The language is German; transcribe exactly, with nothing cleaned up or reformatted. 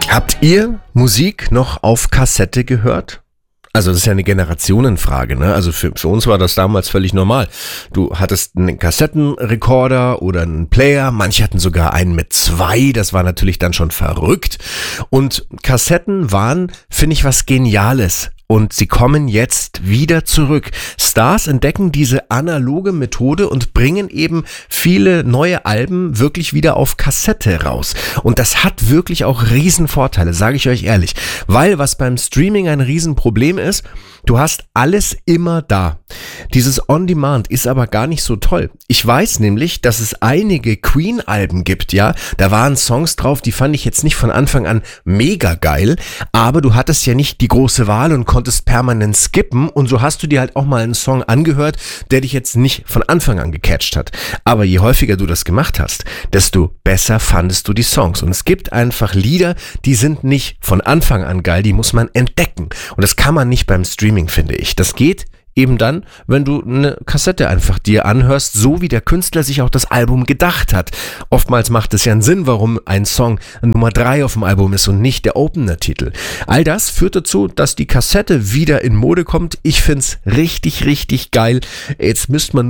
Habt ihr Musik noch auf Kassette gehört? Also das ist ja eine Generationenfrage, ne? Also für, für uns war das damals völlig normal. Du hattest einen Kassettenrekorder oder einen Player, manche hatten sogar einen mit zwei, das war natürlich dann schon verrückt. Und Kassetten waren, finde ich, was Geniales. Und sie kommen jetzt wieder zurück. Stars entdecken diese analoge Methode und bringen eben viele neue Alben wirklich wieder auf Kassette raus. Und das hat wirklich auch Riesenvorteile, sage ich euch ehrlich. Weil was beim Streaming ein Riesenproblem ist, du hast alles immer da. Dieses On-Demand ist aber gar nicht so toll. Ich weiß nämlich, dass es einige Queen-Alben gibt, ja. Da waren Songs drauf, die fand ich jetzt nicht von Anfang an mega geil, aber du hattest ja nicht die große Wahl und konntest permanent skippen und so hast du dir halt auch mal einen Song angehört, der dich jetzt nicht von Anfang an gecatcht hat. Aber je häufiger du das gemacht hast, desto besser fandest du die Songs. Und es gibt einfach Lieder, die sind nicht von Anfang an geil, die muss man entdecken. Und das kann man nicht beim Streaming, finde ich. Das geht eben dann, wenn du eine Kassette einfach dir anhörst, so wie der Künstler sich auch das Album gedacht hat. Oftmals macht es ja einen Sinn, warum ein Song Nummer drei auf dem Album ist und nicht der Opener-Titel. All das führt dazu, dass die Kassette wieder in Mode kommt. Ich find's richtig, richtig geil. Jetzt müsste man